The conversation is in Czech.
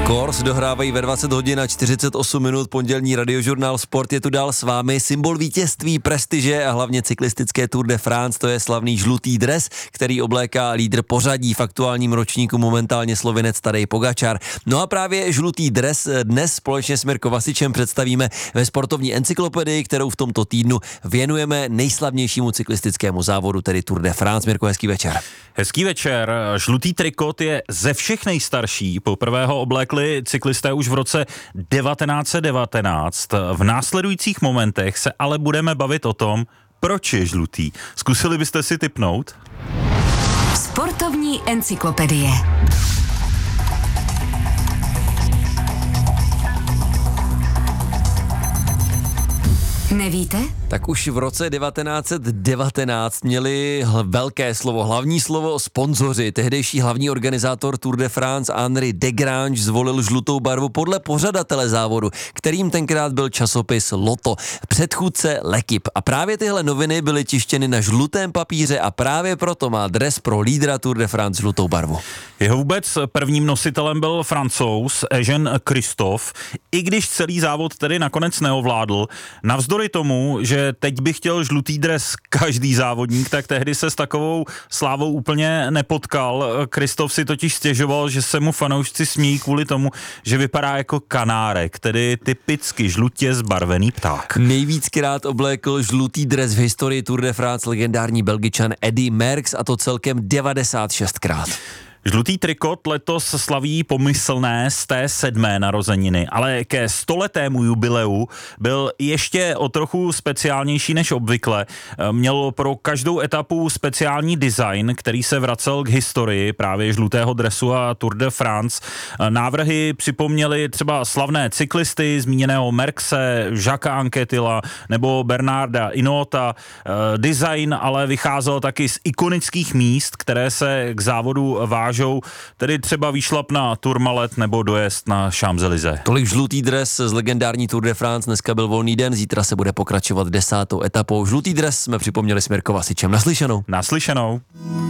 Kors dohrávají ve 20 hodin a 48 minut, pondělní radiožurnál Sport je tu dál s vámi. Symbol vítězství, prestiže a hlavně cyklistické Tour de France, to je slavný žlutý dres, který obléká lídr pořadí v aktuálním ročníku momentálně Slovinec Tadej Pogačar. No a právě žlutý dres dnes společně s Mirko Vasičem představíme ve sportovní encyklopedii, kterou v tomto týdnu věnujeme nejslavnějšímu cyklistickému závodu, tedy Tour de France. Mirko, hezký večer. Hezký večer. Žlutý trikot je ze všech nejstarší. Poprvé ho oblékli cyklisté už v roce 1919. V následujících momentech se ale budeme bavit o tom, proč je žlutý. Zkusili byste si tipnout? Sportovní encyklopedie. Nevíte? Tak už v roce 1919 měli velké slovo, hlavní slovo sponzoři. Tehdejší hlavní organizátor Tour de France Henri Desgrange zvolil žlutou barvu podle pořadatele závodu, kterým tenkrát byl časopis Lotto, předchůdce L'Équipe. A právě tyhle noviny byly tištěny na žlutém papíře a právě proto má dres pro lídra Tour de France žlutou barvu. Jeho vůbec prvním nositelem byl Francouz Eugène Christophe, i když celý závod tedy nakonec neovládl. Navzdory tomu, že teď by chtěl žlutý dres každý závodník, tak tehdy se s takovou slávou úplně nepotkal. Christophe si totiž stěžoval, že se mu fanoušci smějí kvůli tomu, že vypadá jako kanárek, tedy typicky žlutě zbarvený pták. Nejvíckrát oblékl žlutý dres v historii Tour de France legendární Belgičan Eddy Merckx, a to celkem 96krát. Žlutý trikot letos slaví pomyslné 107. narozeniny, ale ke 100letému jubileu byl ještě o trochu speciálnější než obvykle. Měl pro každou etapu speciální design, který se vracel k historii právě žlutého dresu a Tour de France. Návrhy připomněly třeba slavné cyklisty, zmíněného Merckxe, Jacquesa Anquetyla nebo Bernarda Hinaulta. Design ale vycházel taky z ikonických míst, které se k závodu váží, tedy třeba výšlap na Tourmalet nebo dojezd na Champs-Élysées. Tolik žlutý dres z legendární Tour de France, dneska byl volný den, zítra se bude pokračovat 10. etapou. Žlutý dres jsme připomněli s Mirko Vasičem. Naslyšenou. Naslyšenou.